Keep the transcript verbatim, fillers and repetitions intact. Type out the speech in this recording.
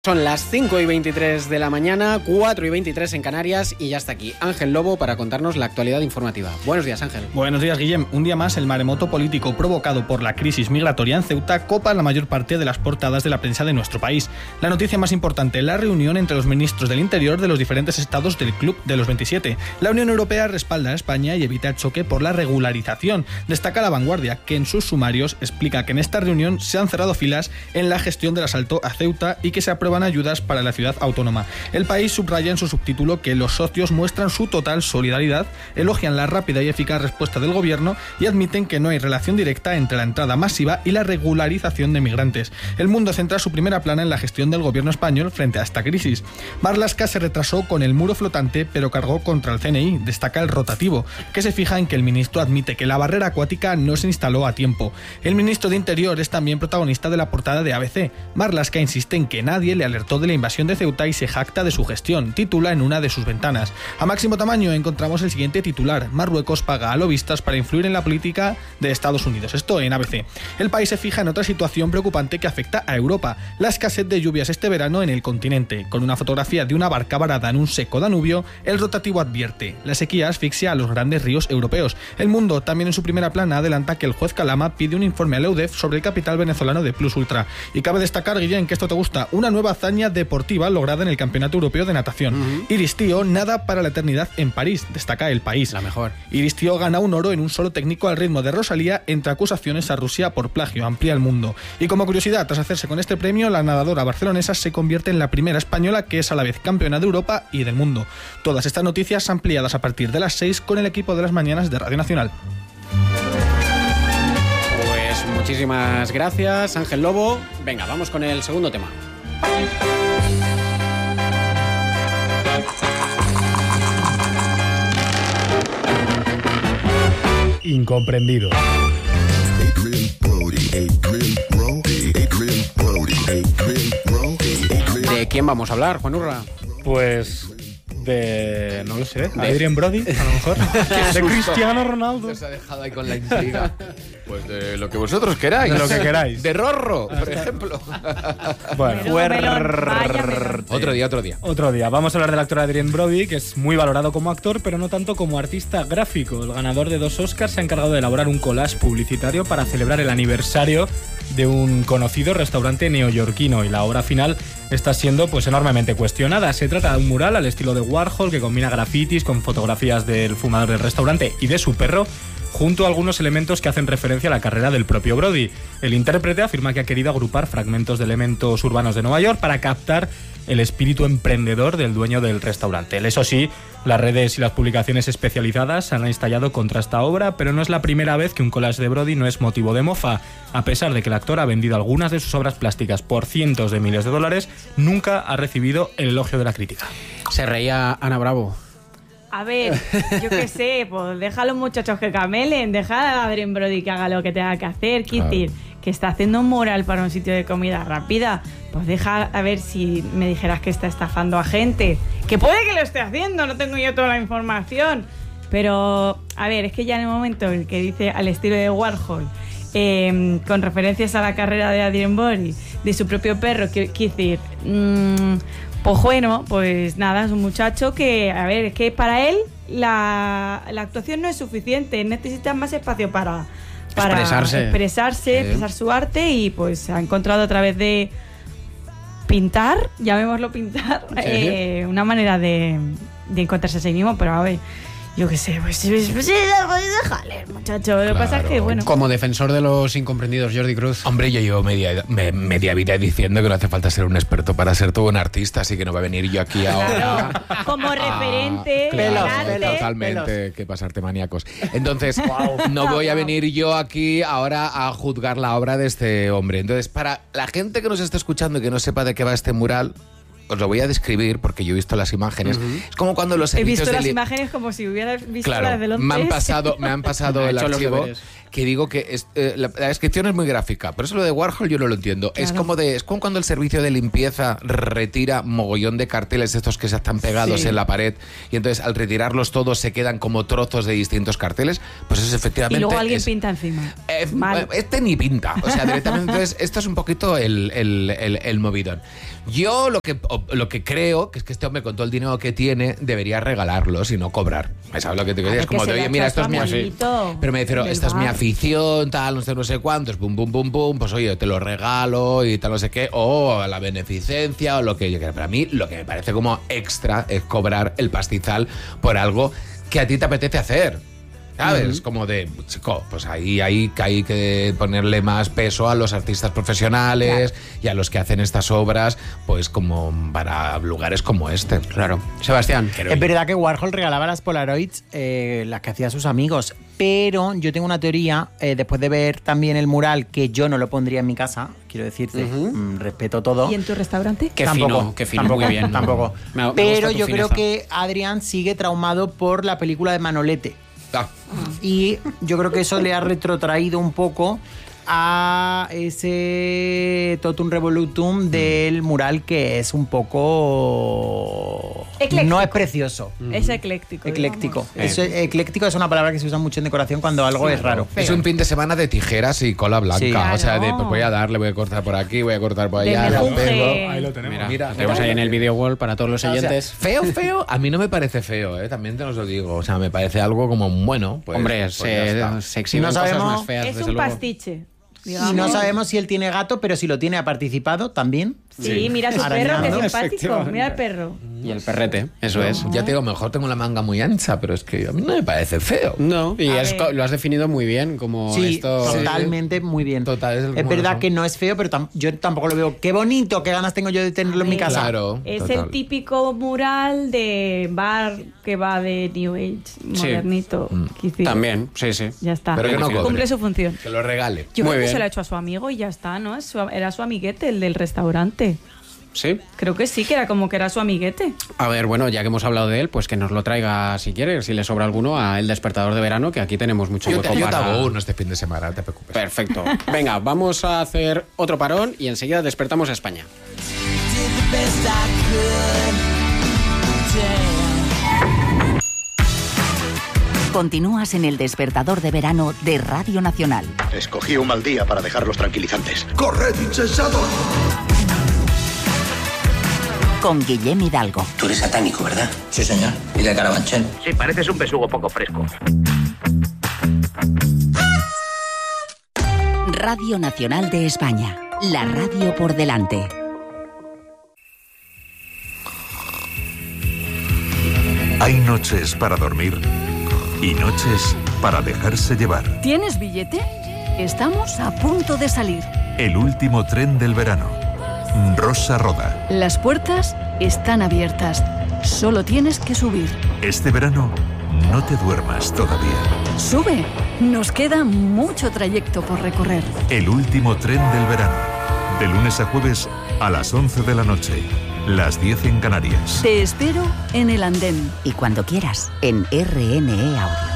Son las cinco y veintitrés de la mañana, cuatro y veintitrés en Canarias, y ya está aquí Ángel Lobo para contarnos la actualidad informativa. Buenos días, Ángel. Buenos días, Guillem. Un día más, el maremoto político provocado por la crisis migratoria en Ceuta copa la mayor parte de las portadas de la prensa de nuestro país. La noticia más importante, la reunión entre los ministros del Interior de los diferentes estados del Club de los veintisiete. La Unión Europea respalda a España y evita el choque por la regularización. Destaca La Vanguardia, que en sus sumarios explica que en esta reunión se han cerrado filas en la gestión del asalto a Ceuta y que se aprueba van ayudas para la ciudad autónoma. El País subraya en su subtítulo que los socios muestran su total solidaridad, elogian la rápida y eficaz respuesta del gobierno y admiten que no hay relación directa entre la entrada masiva y la regularización de migrantes. El Mundo centra su primera plana en la gestión del gobierno español frente a esta crisis. Marlaska se retrasó con el muro flotante, pero cargó contra el C N I, destaca El Rotativo, que se fija en que el ministro admite que la barrera acuática no se instaló a tiempo. El ministro de Interior es también protagonista de la portada de A B C. Marlaska insiste en que nadie le alertó de la invasión de Ceuta y se jacta de su gestión, titula en una de sus ventanas. A máximo tamaño encontramos el siguiente titular: Marruecos paga a lobistas para influir en la política de Estados Unidos. Esto en A B C. El País se fija en otra situación preocupante que afecta a Europa: la escasez de lluvias este verano en el continente. Con una fotografía de una barca varada en un seco Danubio, El Rotativo advierte: la sequía asfixia a los grandes ríos europeos. El Mundo, también en su primera plana, adelanta que el juez Calama pide un informe a la U D E F sobre el capital venezolano de Plus Ultra. Y cabe destacar, Guillén, que esto te gusta, una nueva hazaña deportiva lograda en el Campeonato Europeo de Natación. Uh-huh. Iris Tío nada para la eternidad en París, destaca El País. La mejor. Iris Tío gana un oro en un solo técnico al ritmo de Rosalía entre acusaciones a Rusia por plagio, amplía El Mundo. Y como curiosidad, tras hacerse con este premio, la nadadora barcelonesa se convierte en la primera española que es a la vez campeona de Europa y del mundo. Todas estas noticias ampliadas a partir de las seis con el equipo de las mañanas de Radio Nacional. Pues muchísimas gracias, Ángel Lobo. Venga, vamos con el segundo tema. Incomprendido. ¿De quién vamos a hablar, Juan Urra? Pues de... no lo sé, de Adrien Brody, a lo mejor. De Cristiano Ronaldo. Nos ha dejado ahí con la intriga. Pues de lo que vosotros queráis. De lo que queráis. De Rorro, por ejemplo. Bueno, Fuer... Otro día, otro día. Otro día. Vamos a hablar del actor Adrien Brody, que es muy valorado como actor, pero no tanto como artista gráfico. El ganador de dos Oscars se ha encargado de elaborar un collage publicitario para celebrar el aniversario de un conocido restaurante neoyorquino, y la obra final está siendo pues enormemente cuestionada. Se trata de un mural al estilo de Warhol que combina grafitis con fotografías del fumador del restaurante y de su perro, junto a algunos elementos que hacen referencia a la carrera del propio Brody. El intérprete afirma que ha querido agrupar fragmentos de elementos urbanos de Nueva York para captar el espíritu emprendedor del dueño del restaurante. Eso sí, las redes y las publicaciones especializadas han estallado contra esta obra, pero no es la primera vez que un collage de Brody no es motivo de mofa. A pesar de que el actor ha vendido algunas de sus obras plásticas por cientos de miles de dólares, nunca ha recibido el elogio de la crítica. Se reía Ana Bravo. A ver, yo qué sé, pues deja a los muchachos que camelen, deja a Adrien Brody que haga lo que tenga que hacer, quiero decir, que está haciendo un mural para un sitio de comida rápida, pues deja a ver si me dijeras que está estafando a gente, que puede que lo esté haciendo, no tengo yo toda la información, pero a ver, es que ya en el momento en el que dice al estilo de Warhol, eh, con referencias a la carrera de Adrien Brody, de su propio perro, quiero decir... Mmm, Pues bueno, pues nada, es un muchacho que, a ver, es que para él la, la actuación no es suficiente, necesita más espacio para, para expresarse, expresarse sí. expresar su arte, y pues se ha encontrado a través de pintar, llamémoslo pintar, sí. eh, una manera de, de encontrarse a sí mismo, pero a ver... Yo qué sé, pues, pues, pues déjale, muchacho. Lo que Claro. pasa es que, bueno... Como defensor de los incomprendidos, Jordi Cruz. Hombre, yo llevo media, me, media vida diciendo que no hace falta ser un experto para ser todo un artista, así que no va a venir yo aquí ahora... Claro, como referente, Ah, claro, arte. totalmente, que pasarte maníacos. Entonces, wow. no voy a venir yo aquí ahora a juzgar la obra de este hombre. Entonces, para la gente que nos está escuchando y que no sepa de qué va este mural... os lo voy a describir porque yo he visto las imágenes. Uh-huh. Es como cuando los He servicios visto de las li- imágenes como si hubieras visto Claro, las de Londres. me han pasado, me han pasado el hecho los archivo deberes. que digo que es, eh, la, la descripción es muy gráfica, pero eso lo de Warhol yo no lo entiendo. Claro. Es como de es como cuando el servicio de limpieza retira mogollón de carteles estos que se están pegados Sí. en la pared y entonces al retirarlos todos se quedan como trozos de distintos carteles, pues eso efectivamente Y luego alguien es, pinta encima. eh, Mal. este ni pinta, o sea, directamente entonces esto es un poquito el, el, el, el movidón. Yo lo que, lo que creo que es que este hombre con todo el dinero que tiene debería regalarlos y no cobrar. ¿Sabes lo que te digo? Es Porque como se de, le oye, ha mira, hecho esto es mi a su así. amiguito Pero me dijeron, del esta es mi bar. afición, tal, no sé, no sé cuántos, pum, pum, pum, pum, pues oye, te lo regalo y tal, no sé qué, o a la beneficencia o lo que yo quiera. Pero a mí lo que me parece como extra es cobrar el pastizal por algo que a ti te apetece hacer. ¿Sabes? Uh-huh. Como de, chico, pues ahí, ahí hay que ponerle más peso a los artistas profesionales, claro, y a los que hacen estas obras, pues como para lugares como este. Claro. Sebastián. Es verdad que Warhol regalaba las Polaroids, eh, las que hacía a sus amigos, pero yo tengo una teoría, eh, después de ver también el mural, que yo no lo pondría en mi casa, quiero decirte, uh-huh. mmm, respeto todo. ¿Y en tu restaurante? Qué tampoco, fino, qué fino, tampoco, muy bien. Tampoco. Me, me pero yo fineza. creo que Adrián sigue traumado por la película de Manolete. Ah. Y yo creo que eso le ha retrotraído un poco a ese totum revolutum del mural, que es un poco... Ecléctico. No es precioso. Es ecléctico. Ecléctico. digamos. Eso, ecléctico es una palabra que se usa mucho en decoración cuando algo Sí, es raro. Es un fin de semana de tijeras y cola blanca. Sí. O sea, de, Claro. pues voy a darle, voy a cortar por aquí, voy a cortar por De allá. la mejunje. pego. Ahí lo tenemos. Mira, Mira, lo tenemos ahí en el video wall para todos los O sea, oyentes. feo, feo, a mí no me parece feo, ¿eh? También te os lo digo. O sea, me parece algo como bueno. Pues, Hombre, pues se, ya está. se exhiben No cosas sabemos- más feas, Es desde un luego. pastiche. Y digamos. no sabemos si él tiene gato, pero si lo tiene, ha participado también. Sí, Sí. mira su perro, Arañando. que simpático. Efectivamente. Mira el perro. Y el perrete, eso es. Ya te digo, mejor tengo la manga muy ancha, pero es que a mí no me parece feo. No, y A es ver. co- lo has definido muy bien, como Sí, esto... totalmente, muy bien. Total, es es como verdad eso. que no es feo, pero tam- yo tampoco lo veo. Qué bonito, qué ganas tengo yo de tenerlo en mi A ver. casa. Claro. Es total. el típico mural de bar que va de New Age, modernito. quizás. También, sí, sí. Ya está. Pero que no cobre. Cumple su función. Que lo regale. Yo Muy creo que bien. se lo ha hecho a su amigo y ya está, ¿no? Es su- era su amiguete, el del restaurante. Sí. Creo que sí, que era como que era su amiguete. A ver, bueno, ya que hemos hablado de él, pues que nos lo traiga, si quiere, si le sobra alguno, a El Despertador de Verano, que aquí tenemos mucho Yo hueco te, yo te para... hago uno este fin de semana, no te preocupes. Perfecto. Venga, vamos a hacer otro parón y enseguida despertamos a España. Continúas en El Despertador de Verano de Radio Nacional. Escogí un mal día para dejar los tranquilizantes. ¡Corred, insensatos! Con Guillem Hidalgo. Tú eres satánico, ¿verdad? Sí, señor. ¿Y de Carabanchel? Sí, pareces un besugo poco fresco. Radio Nacional de España. La radio por delante. Hay noches para dormir y noches para dejarse llevar. ¿Tienes billete? Estamos a punto de salir. El último tren del verano. Rosa Roda. Las puertas están abiertas. Solo tienes que subir. Este verano no te duermas todavía. Sube. Nos queda mucho trayecto por recorrer. El último tren del verano. De lunes a jueves a las once de la noche. Las diez en Canarias. Te espero en el andén. Y cuando quieras, en R N E Audio.